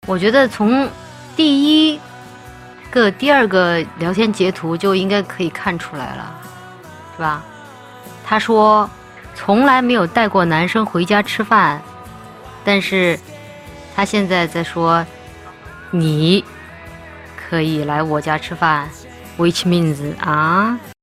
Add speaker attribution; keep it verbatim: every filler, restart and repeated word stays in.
Speaker 1: 我觉得从第一个、第二个聊天截图就应该可以看出来了，是吧？他说从来没有带过男生回家吃饭，但是他现在在说你可以来我家吃饭 ，which means 啊。